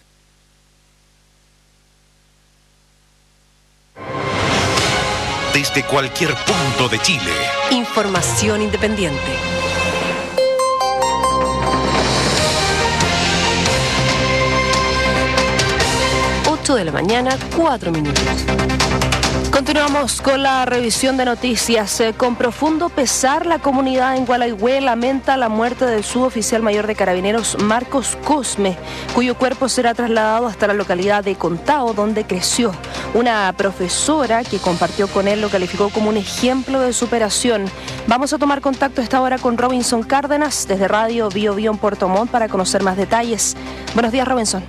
Desde cualquier punto de Chile. Información independiente. ocho de la mañana, cuatro minutos. Continuamos con la revisión de noticias. Eh, con profundo pesar, la comunidad en Gualeguay lamenta la muerte del suboficial mayor de Carabineros Marcos Cosme, cuyo cuerpo será trasladado hasta la localidad de Contao, donde creció. Una profesora que compartió con él lo calificó como un ejemplo de superación. Vamos a tomar contacto a esta hora con Robinson Cárdenas, desde Radio Bio Bio en Puerto Montt, para conocer más detalles. Buenos días, Robinson.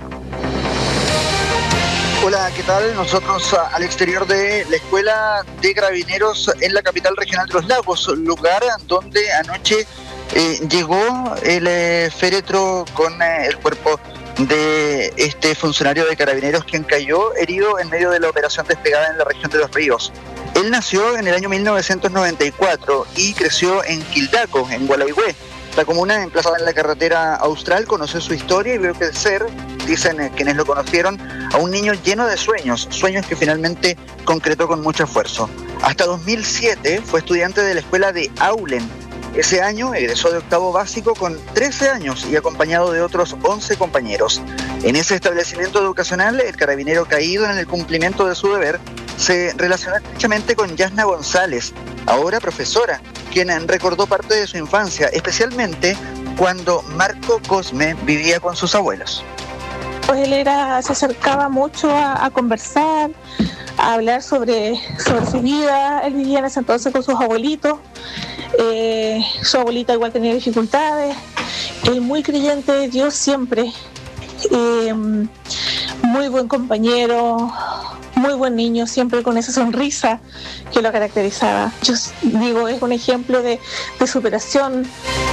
Hola, ¿qué tal? Nosotros al exterior de la Escuela de Carabineros en la capital regional de Los Lagos, lugar donde anoche eh, llegó el eh, féretro con eh, el cuerpo de este funcionario de Carabineros, quien cayó herido en medio de la operación desplegada en la región de Los Ríos. Él nació en el año mil novecientos noventa y cuatro y creció en Quildaco, en Gualeguay. La comuna, emplazada en la carretera austral, conoció su historia y vio crecer, dicen eh, quienes lo conocieron, a un niño lleno de sueños, sueños que finalmente concretó con mucho esfuerzo. Hasta dos mil siete fue estudiante de la escuela de Aulen. Ese año egresó de octavo básico con trece años y acompañado de otros once compañeros. En ese establecimiento educacional, el carabinero caído en el cumplimiento de su deber se relacionó estrechamente con Yasna González, ahora profesora, quien recordó parte de su infancia, especialmente cuando Marco Cosme vivía con sus abuelos. Pues él era, se acercaba mucho a, a conversar, a hablar sobre, sobre su vida. Él vivía en ese entonces con sus abuelitos. Eh, su abuelita igual tenía dificultades. Él muy creyente de Dios siempre. Eh, muy buen compañero, muy buen niño, siempre con esa sonrisa que lo caracterizaba. Yo digo, es un ejemplo de, de superación.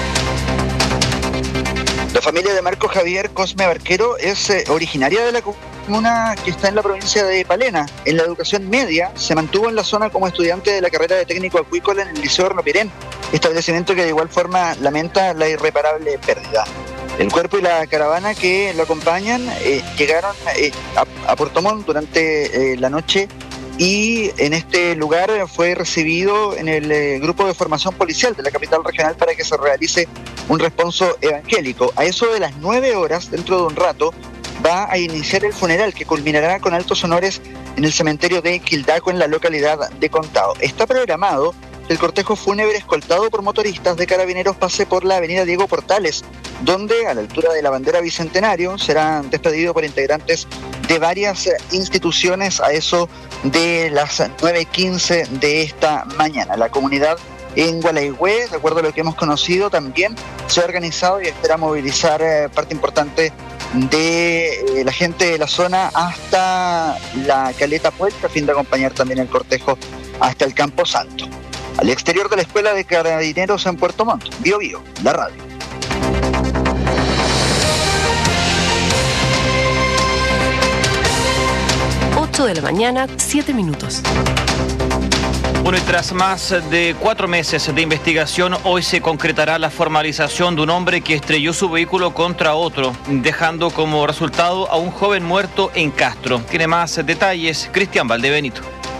La familia de Marco Javier Cosme Barquero es eh, originaria de la comuna que está en la provincia de Palena. En la educación media se mantuvo en la zona como estudiante de la carrera de técnico acuícola en el Liceo Hornopirén, establecimiento que de igual forma lamenta la irreparable pérdida. El cuerpo y la caravana que lo acompañan eh, llegaron eh, a, a Puerto Montt durante eh, la noche y en este lugar fue recibido en el eh, grupo de formación policial de la capital regional para que se realice un responso evangélico. A eso de las nueve horas, dentro de un rato, va a iniciar el funeral que culminará con altos honores en el cementerio de Quildaco, en la localidad de Contao. Está programado que el cortejo fúnebre escoltado por motoristas de Carabineros pase por la avenida Diego Portales, donde a la altura de la bandera Bicentenario será despedido por integrantes de varias instituciones a eso de las nueve quince de esta mañana. La comunidad en Gualeguay, de acuerdo a lo que hemos conocido, también se ha organizado y espera movilizar eh, parte importante de eh, la gente de la zona hasta la Caleta Puerta, a fin de acompañar también el cortejo hasta el Campo Santo. Al exterior de la Escuela de Carabineros en Puerto Montt, Bio Bio, la radio. ocho de la mañana, siete minutos. Bueno, y tras más de cuatro meses de investigación, hoy se concretará la formalización de un hombre que estrelló su vehículo contra otro, dejando como resultado a un joven muerto en Castro. Tiene más detalles Cristian Valdebenito.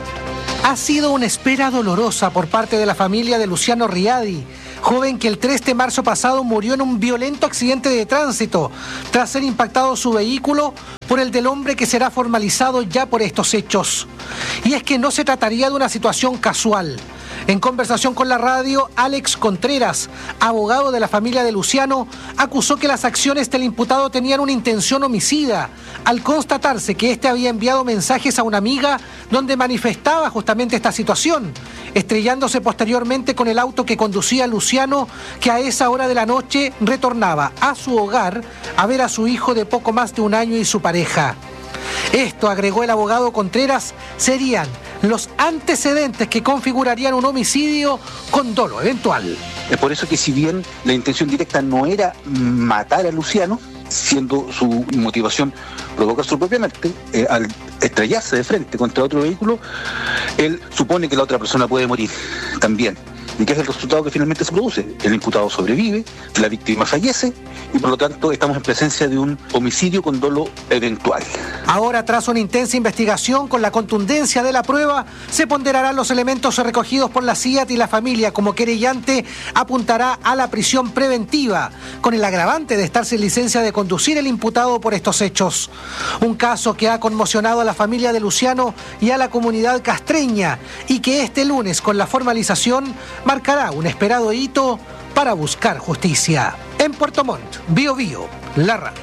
Ha sido una espera dolorosa por parte de la familia de Luciano Riadi, joven que el tres de marzo pasado murió en un violento accidente de tránsito tras ser impactado su vehículo por el del hombre que será formalizado ya por estos hechos. Y es que no se trataría de una situación casual. En conversación con la radio, Alex Contreras, abogado de la familia de Luciano, acusó que las acciones del imputado tenían una intención homicida, al constatarse que éste había enviado mensajes a una amiga donde manifestaba justamente esta situación, estrellándose posteriormente con el auto que conducía Luciano, que a esa hora de la noche retornaba a su hogar a ver a su hijo de poco más de un año y su pareja. Esto, agregó el abogado Contreras, serían los antecedentes que configurarían un homicidio con dolo eventual. Es por eso que, si bien la intención directa no era matar a Luciano, siendo su motivación provocar su propia muerte, eh, al estrellarse de frente contra otro vehículo, él supone que la otra persona puede morir también. ¿Y qué es el resultado que finalmente se produce? El imputado sobrevive, la víctima fallece y por lo tanto estamos en presencia de un homicidio con dolo eventual. Ahora, tras una intensa investigación con la contundencia de la prueba, se ponderarán los elementos recogidos por la C I A T y la familia. Como querellante apuntará a la prisión preventiva, con el agravante de estar sin licencia de conducir el imputado por estos hechos. Un caso que ha conmocionado a la familia de Luciano y a la comunidad castreña, y que este lunes, con la formalización, marcará un esperado hito para buscar justicia. En Puerto Montt, Bio Bio, la radio.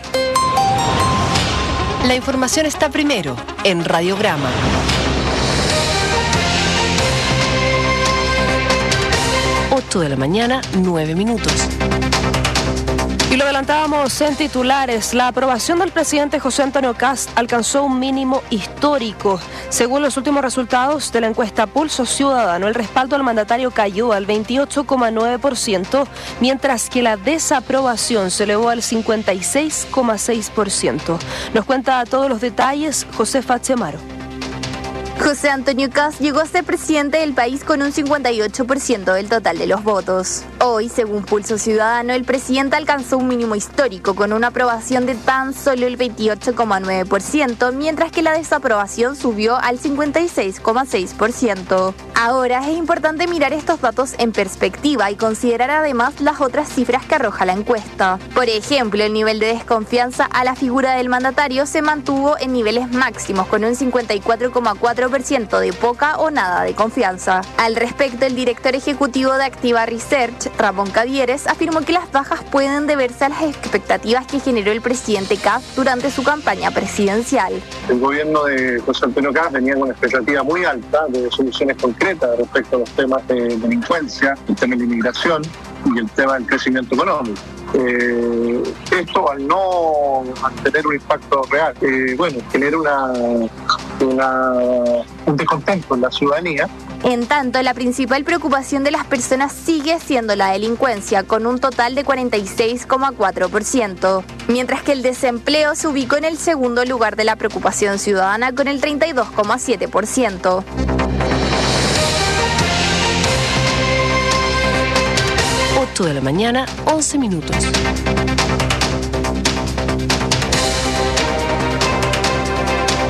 La información está primero en Radiograma. ocho de la mañana, nueve minutos. Y lo adelantábamos en titulares, la aprobación del presidente José Antonio Kast alcanzó un mínimo histórico. Según los últimos resultados de la encuesta Pulso Ciudadano, el respaldo al mandatario cayó al veintiocho coma nueve por ciento, mientras que la desaprobación se elevó al cincuenta y seis coma seis por ciento. Nos cuenta todos los detalles José Fachemaro. José Antonio Kast llegó a ser presidente del país con un cincuenta y ocho por ciento del total de los votos. Hoy, según Pulso Ciudadano, el presidente alcanzó un mínimo histórico con una aprobación de tan solo el veintiocho coma nueve por ciento, mientras que la desaprobación subió al cincuenta y seis coma seis por ciento. Ahora es importante mirar estos datos en perspectiva y considerar además las otras cifras que arroja la encuesta. Por ejemplo, el nivel de desconfianza a la figura del mandatario se mantuvo en niveles máximos con un cincuenta y cuatro coma cuatro por ciento de poca o nada de confianza. Al respecto, el director ejecutivo de Activa Research, Ramón Cavieres, afirmó que las bajas pueden deberse a las expectativas que generó el presidente Kast durante su campaña presidencial. El gobierno de José Antonio Kast venía con una expectativa muy alta de soluciones concretas respecto a los temas de delincuencia, el tema de la inmigración y el tema del crecimiento económico. Eh, esto, al no tener un impacto real, eh, bueno, genera una, una, un descontento en la ciudadanía. En tanto, la principal preocupación de las personas sigue siendo la delincuencia, con un total de cuarenta y seis coma cuatro por ciento, mientras que el desempleo se ubicó en el segundo lugar de la preocupación ciudadana con el treinta y dos coma siete por ciento. ocho de la mañana, once minutos.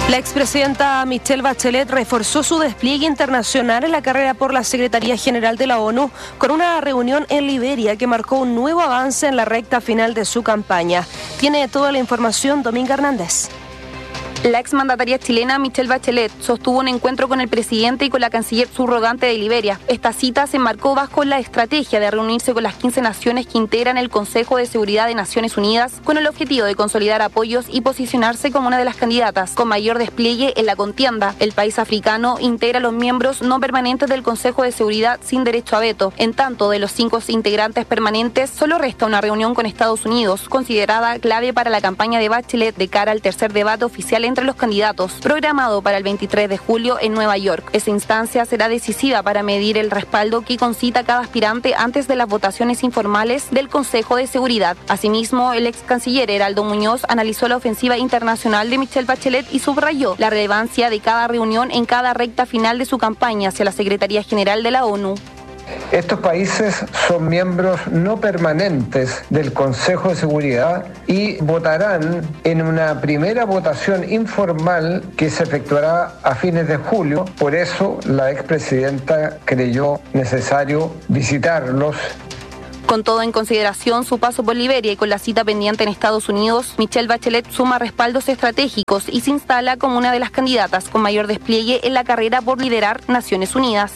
La expresidenta Michelle Bachelet reforzó su despliegue internacional en la carrera por la Secretaría General de la ONU con una reunión en Liberia que marcó un nuevo avance en la recta final de su campaña. Tiene toda la información Dominga Hernández. La exmandataria chilena Michelle Bachelet sostuvo un encuentro con el presidente y con la canciller subrogante de Liberia. Esta cita se enmarcó bajo la estrategia de reunirse con las quince naciones que integran el Consejo de Seguridad de Naciones Unidas con el objetivo de consolidar apoyos y posicionarse como una de las candidatas con mayor despliegue en la contienda. El país africano integra a los miembros no permanentes del Consejo de Seguridad sin derecho a veto. En tanto, de los cinco integrantes permanentes, solo resta una reunión con Estados Unidos, considerada clave para la campaña de Bachelet de cara al tercer debate oficial entre los candidatos, programado para el veintitrés de julio en Nueva York. Esa instancia será decisiva para medir el respaldo que concita cada aspirante antes de las votaciones informales del Consejo de Seguridad. Asimismo, el ex canciller Heraldo Muñoz analizó la ofensiva internacional de Michelle Bachelet y subrayó la relevancia de cada reunión en cada recta final de su campaña hacia la Secretaría General de la ONU. Estos países son miembros no permanentes del Consejo de Seguridad y votarán en una primera votación informal que se efectuará a fines de julio. Por eso la expresidenta creyó necesario visitarlos. Con todo en consideración su paso por Liberia y con la cita pendiente en Estados Unidos, Michelle Bachelet suma respaldos estratégicos y se instala como una de las candidatas con mayor despliegue en la carrera por liderar Naciones Unidas.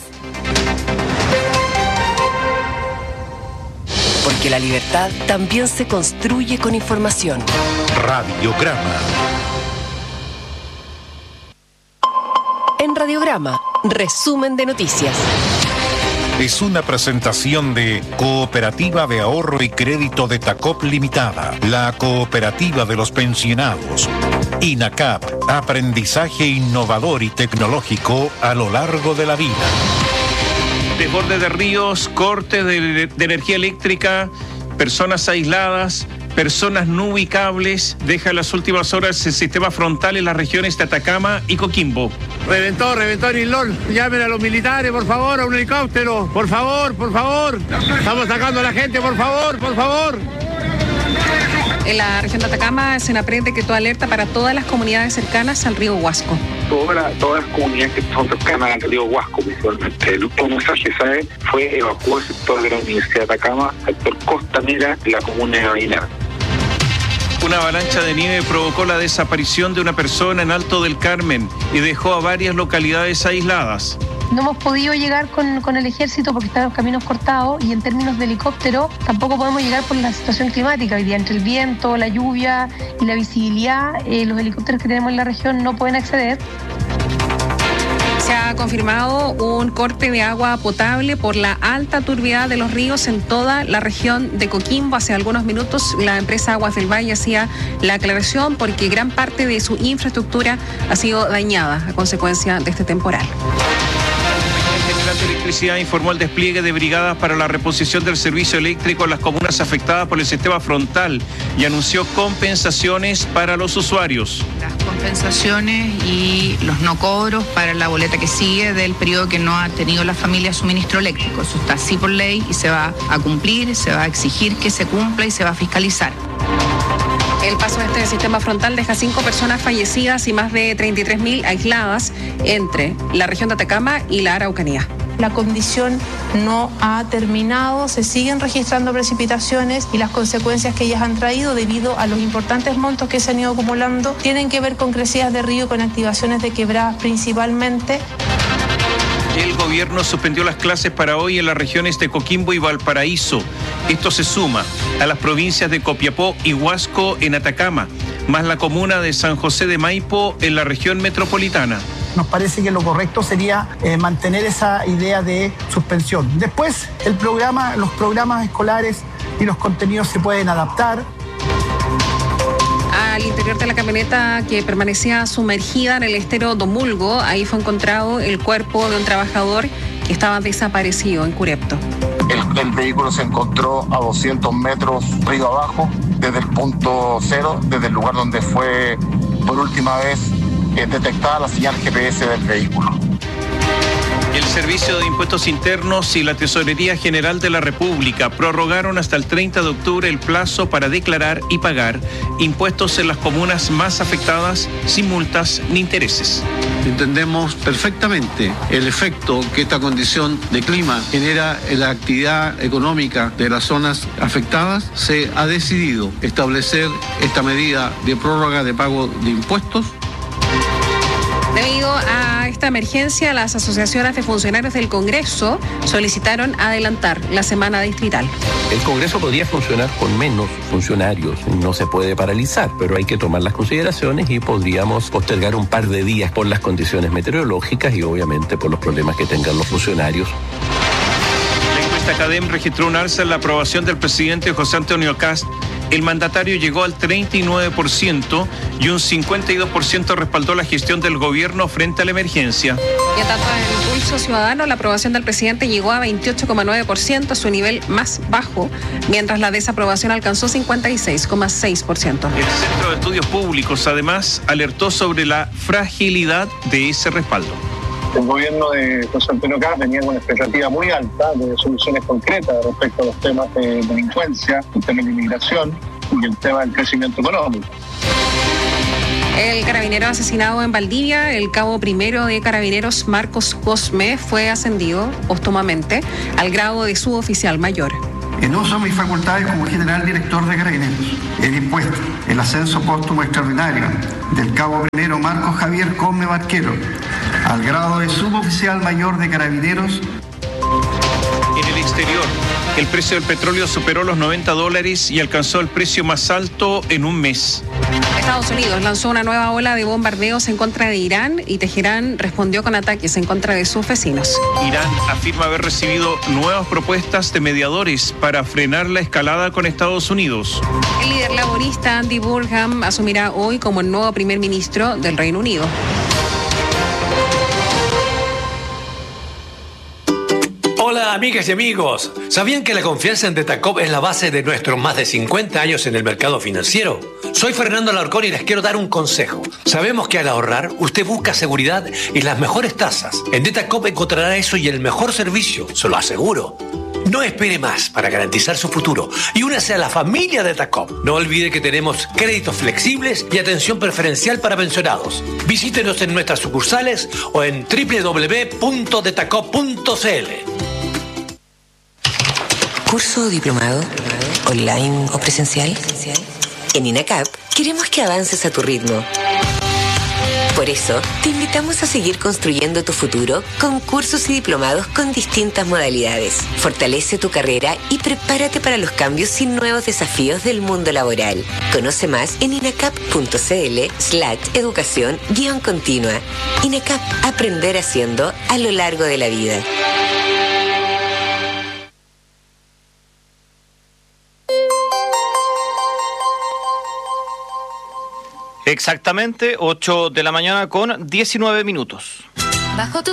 Porque la libertad también se construye con información. Radiograma. En Radiograma, resumen de noticias. Es una presentación de Cooperativa de Ahorro y Crédito de Tacop Limitada, la cooperativa de los pensionados. INACAP, aprendizaje innovador y tecnológico a lo largo de la vida. Desborde de ríos, corte de, de energía eléctrica, personas aisladas, personas no ubicables. Deja en las últimas horas el sistema frontal en las regiones de Atacama y Coquimbo. Reventó, reventó en Islón. Llamen a los militares, por favor, a un helicóptero. Por favor, por favor. Estamos sacando a la gente, por favor, por favor. En la región de Atacama, Senapred decretó alerta para todas las comunidades cercanas al río Huasco. Todas las, todas las comunidades que son cercanas al río Huasco, principalmente. El último mensaje, ¿sabe? Fue evacuar el sector de la Universidad de Atacama, sector costanera de la comuna de Bailar. Una avalancha de nieve provocó la desaparición de una persona en Alto del Carmen y dejó a varias localidades aisladas. No hemos podido llegar con, con el ejército porque están los caminos cortados y en términos de helicóptero tampoco podemos llegar por la situación climática. Hoy día entre el viento, la lluvia y la visibilidad, eh, los helicópteros que tenemos en la región no pueden acceder. Se ha confirmado un corte de agua potable por la alta turbidez de los ríos en toda la región de Coquimbo. Hace algunos minutos la empresa Aguas del Valle hacía la aclaración porque gran parte de su infraestructura ha sido dañada a consecuencia de este temporal. El General de Electricidad informó el despliegue de brigadas para la reposición del servicio eléctrico en las comunas afectadas por el sistema frontal y anunció compensaciones para los usuarios. Las compensaciones y los no cobros para la boleta que sigue del periodo que no ha tenido la familia suministro eléctrico. Eso está así por ley y se va a cumplir, se va a exigir que se cumpla y se va a fiscalizar. El paso de este sistema frontal deja cinco personas fallecidas y más de treinta y tres mil aisladas entre la región de Atacama y la Araucanía. La condición no ha terminado, se siguen registrando precipitaciones y las consecuencias que ellas han traído debido a los importantes montos que se han ido acumulando tienen que ver con crecidas de río y con activaciones de quebradas principalmente. El gobierno suspendió las clases para hoy en las regiones de Coquimbo y Valparaíso. Esto se suma a las provincias de Copiapó y Huasco en Atacama, más la comuna de San José de Maipo en la región metropolitana. Nos parece que lo correcto sería eh, mantener esa idea de suspensión. Después, el programa, los programas escolares y los contenidos se pueden adaptar. Al interior de la camioneta que permanecía sumergida en el estero Domulgo, ahí fue encontrado el cuerpo de un trabajador que estaba desaparecido en Curepto. El, el vehículo se encontró a doscientos metros río abajo, desde el punto cero, desde el lugar donde fue por última vez eh, detectada la señal G P S del vehículo. El Servicio de Impuestos Internos y la Tesorería General de la República prorrogaron hasta el treinta de octubre el plazo para declarar y pagar impuestos en las comunas más afectadas sin multas ni intereses. Entendemos perfectamente el efecto que esta condición de clima genera en la actividad económica de las zonas afectadas. Se ha decidido establecer esta medida de prórroga de pago de impuestos. Debido a esta emergencia, las asociaciones de funcionarios del Congreso solicitaron adelantar la semana distrital. El Congreso podría funcionar con menos funcionarios, no se puede paralizar, pero hay que tomar las consideraciones y podríamos postergar un par de días por las condiciones meteorológicas y obviamente por los problemas que tengan los funcionarios. La encuesta CADEM registró un alza en la aprobación del presidente José Antonio Kast. El mandatario llegó al treinta y nueve por ciento y un cincuenta y dos por ciento respaldó la gestión del gobierno frente a la emergencia. Y en tanto en el pulso ciudadano, la aprobación del presidente llegó a veintiocho coma nueve por ciento, su nivel más bajo, mientras la desaprobación alcanzó cincuenta y seis coma seis por ciento. El Centro de Estudios Públicos, además, alertó sobre la fragilidad de ese respaldo. El gobierno de José Antonio Kast venía con una expectativa muy alta de soluciones concretas respecto a los temas de delincuencia, el tema de inmigración y el tema del crecimiento económico. El carabinero asesinado en Valdivia, el cabo primero de Carabineros Marcos Cosme, fue ascendido póstumamente al grado de suboficial mayor. En uso de mis facultades como general director de Carabineros, he dispuesto el ascenso póstumo extraordinario del cabo primero Marcos Javier Cosme Barquero al grado de suboficial mayor de Carabineros. En el exterior, el precio del petróleo superó los noventa dólares y alcanzó el precio más alto en un mes. Estados Unidos lanzó una nueva ola de bombardeos en contra de Irán y Teherán respondió con ataques en contra de sus vecinos. Irán afirma haber recibido nuevas propuestas de mediadores para frenar la escalada con Estados Unidos. El líder laborista Andy Burnham asumirá hoy como el nuevo primer ministro del Reino Unido. Hola amigas y amigos, ¿sabían que la confianza en Detacop es la base de nuestros más de cincuenta años en el mercado financiero? Soy Fernando Alarcón y les quiero dar un consejo. Sabemos que al ahorrar usted busca seguridad y las mejores tasas. En Detacop encontrará eso y el mejor servicio, se lo aseguro. No espere más para garantizar su futuro y únase a la familia de Detacop. No olvide que tenemos créditos flexibles y atención preferencial para pensionados. Visítenos en nuestras sucursales o en doble u doble u doble u punto detacop punto c l. ¿Curso o diplomado? ¿Online o presencial? En INACAP queremos que avances a tu ritmo. Por eso, te invitamos a seguir construyendo tu futuro con cursos y diplomados con distintas modalidades. Fortalece tu carrera y prepárate para los cambios y nuevos desafíos del mundo laboral. Conoce más en inacap punto c l slash educación guión continua. INACAP, aprender haciendo a lo largo de la vida. Exactamente, ocho de la mañana con diecinueve minutos. Bajo tu